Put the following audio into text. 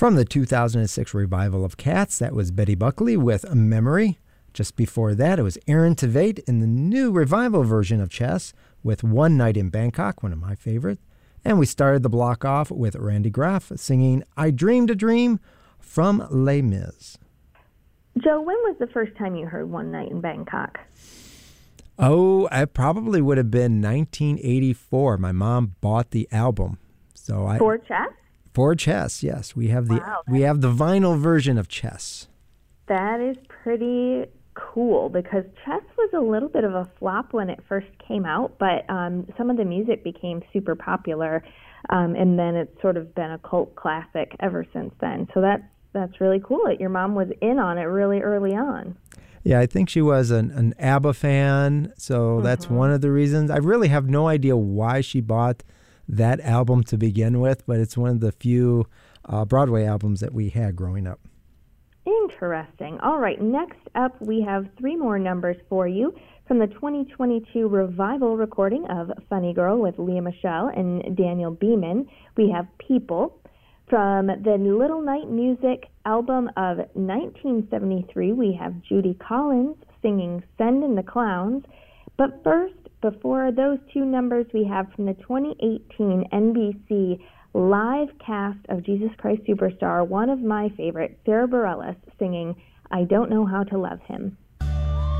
From the 2006 revival of Cats, that was Betty Buckley with Memory. Just before that, it was Aaron Tveit in the new revival version of Chess with One Night in Bangkok, one of my favorites. And we started the block off with Randy Graff singing I Dreamed a Dream from Les Mis. Joe, when was the first time you heard One Night in Bangkok? Oh, it probably would have been 1984. My mom bought the album. For Chess? For Chess, yes. We have the vinyl version of Chess. That is pretty cool because Chess was a little bit of a flop when it first came out, but some of the music became super popular, and then it's sort of been a cult classic ever since then. So that's really cool that your mom was in on it really early on. Yeah, I think she was an ABBA fan, so that's one of the reasons. I really have no idea why she bought that album to begin with, but it's one of the few Broadway albums that we had growing up. Interesting. All right, next up we have three more numbers for you from the 2022 revival recording of Funny Girl with Leah Michele and Daniel Beeman. We have People. From the Little Night Music album of 1973, we have Judy Collins singing Send in the Clowns. But first, before those two numbers, we have from the 2018 NBC live cast of Jesus Christ Superstar, one of my favorites, Sarah Bareilles, singing I Don't Know How to Love Him.